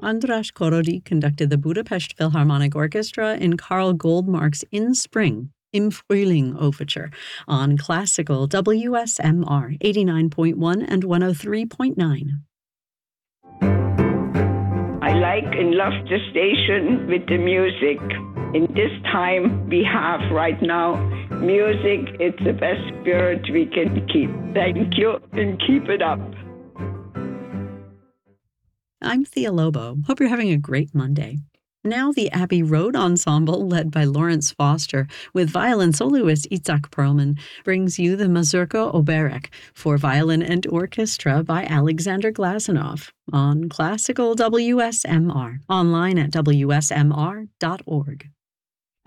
András Korody conducted the Budapest Philharmonic Orchestra in Carl Goldmark's In Spring, Im Frühling Overture on classical WSMR 89.1 and 103.9. I like and love the station with the music. In this time we have right now, music, it's the best spirit we can keep. Thank you and keep it up. I'm Thea Lobo. Hope you're having a great Monday. Now the Abbey Road Ensemble, led by Lawrence Foster, with violin soloist Itzhak Perlman, brings you the Mazurka Oberek for violin and orchestra by Alexander Glazunov on classical WSMR, online at wsmr.org.